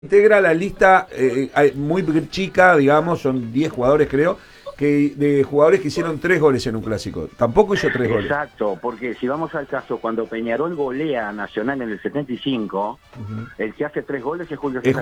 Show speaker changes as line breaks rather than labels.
Integra la lista muy chica, digamos, son 10 jugadores creo, de jugadores que hicieron 3 goles en un clásico. Tampoco hizo 3 goles.
Exacto, porque si vamos al caso, cuando Peñarol golea a Nacional en el 75, el que hace 3 goles es Julio
Es
César